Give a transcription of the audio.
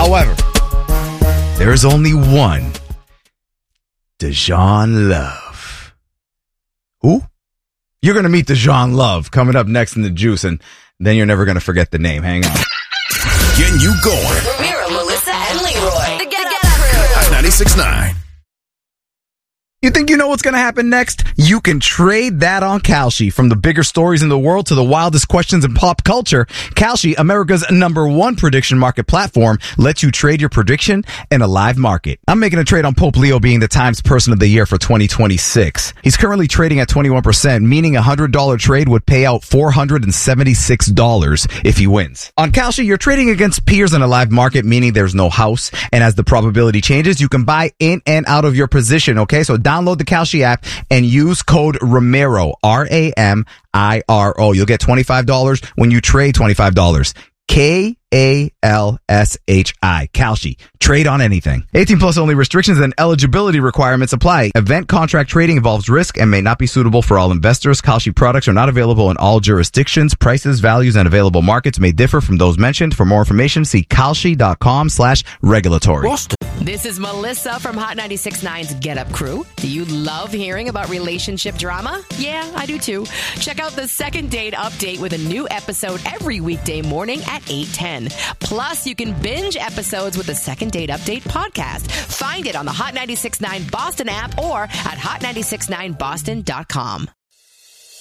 However, there is only one Dejan Love. Who? You're going to meet Dejan Love coming up next in The Juice, and then you're never going to forget the name. Hang on. Getting you going. Ramiro, Melissa, and Leroy. The Get Up Crew. 96.9. You think you know what's going to happen next? You can trade that on Kalshi. From the bigger stories in the world to the wildest questions in pop culture, Kalshi, America's #1 prediction market platform, lets you trade your prediction in a live market. I'm making a trade on Pope Leo being the Times Person of the Year for 2026. He's currently trading at 21%, meaning a $100 trade would pay out $476 if he wins. On Kalshi, you're trading against peers in a live market, meaning there's no house. And as the probability changes, you can buy in and out of your position, okay? So download the Kalshi app and use code Ramiro, RAMIRO. You'll get $25 when you trade $25. KALSHI. Kalshi. Trade on anything. 18 plus only. Restrictions and eligibility requirements apply. Event contract trading involves risk and may not be suitable for all investors. Kalshi products are not available in all jurisdictions. Prices, values, and available markets may differ from those mentioned. For more information, see kalshi.com/regulatory. This is Melissa from Hot 96.9's Get Up Crew. Do you love hearing about relationship drama? Yeah, I do too. Check out the Second Date Update with a new episode every weekday morning at 8:10. Plus, you can binge episodes with the Second Date Update podcast. Find it on the Hot 96.9 Boston app or at hot969boston.com.